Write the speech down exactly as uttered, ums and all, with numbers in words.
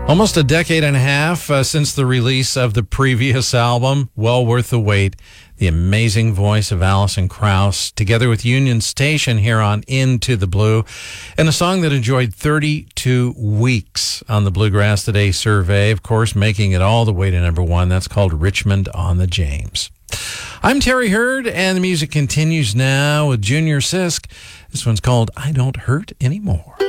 Almost a decade and a half uh, since the release of the previous album, well worth the wait. The amazing voice of Alison Krauss, together with Union Station here on Into the Blue, and a song that enjoyed thirty-two weeks on the Bluegrass Today survey, of course, making it all the way to number one. That's called Richmond on the James. I'm Terry Hurd, and the music continues now with Junior Sisk. This one's called I Don't Hurt Anymore.